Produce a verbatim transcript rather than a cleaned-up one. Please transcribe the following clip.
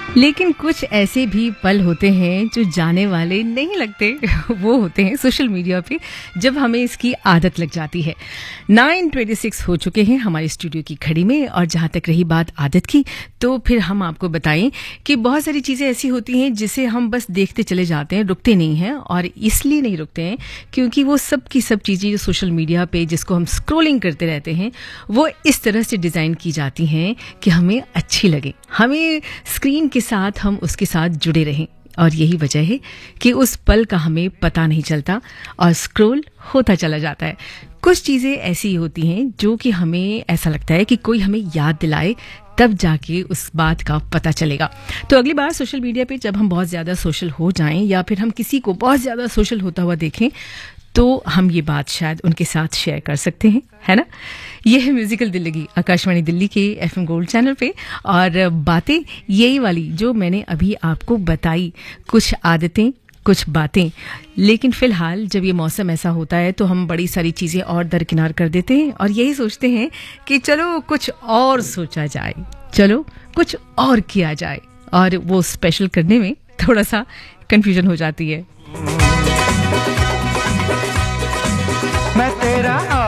लेकिन कुछ ऐसे भी पल होते हैं जो जाने वाले नहीं लगते। वो होते हैं सोशल मीडिया पे, जब हमें इसकी आदत लग जाती है। नाइन ट्वेंटी सिक्स हो चुके हैं हमारे स्टूडियो की घड़ी में, और जहाँ तक रही बात आदत की, तो फिर हम आपको बताएं कि बहुत सारी चीज़ें ऐसी होती हैं जिसे हम बस देखते चले जाते हैं, रुकते नहीं हैं। और इसलिए नहीं रुकते हैं क्योंकि वो सब की सब चीज़ें जो सोशल मीडिया पे जिसको हम स्क्रोलिंग करते रहते हैं, वो इस तरह से डिज़ाइन की जाती हैं कि हमें अच्छी लगे, हमें स्क्रीन के साथ हम उसके साथ जुड़े रहें। और यही वजह है कि उस पल का हमें पता नहीं चलता और स्क्रॉल होता चला जाता है। कुछ चीज़ें ऐसी होती हैं जो कि हमें ऐसा लगता है कि कोई हमें याद दिलाए, तब जाके उस बात का पता चलेगा। तो अगली बार सोशल मीडिया पे जब हम बहुत ज़्यादा सोशल हो जाएं, या फिर हम किसी को बहुत ज़्यादा सोशल होता हुआ देखें, तो हम ये बात शायद उनके साथ शेयर कर सकते हैं, है ना। ये है म्यूजिकल दिल्ली, आकाशवाणी दिल्ली के एफएम गोल्ड चैनल पे, और बातें यही वाली जो मैंने अभी आपको बताई, कुछ आदतें, कुछ बातें। लेकिन फिलहाल जब ये मौसम ऐसा होता है तो हम बड़ी सारी चीज़ें और दरकिनार कर देते हैं और यही सोचते हैं कि चलो कुछ और सोचा जाए, चलो कुछ और किया जाए, और वो स्पेशल करने में थोड़ा सा कंफ्यूजन हो जाती है। मैं तेरा